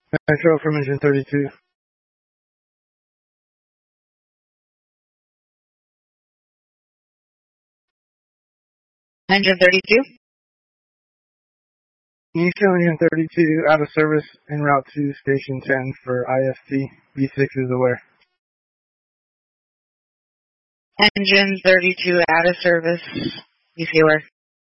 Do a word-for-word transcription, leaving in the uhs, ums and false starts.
Metro from engine thirty-two. Engine thirty-two. Eastern engine thirty-two out of service en route to station ten for I S T. B six is aware. Engine thirty-two out of service. B C aware.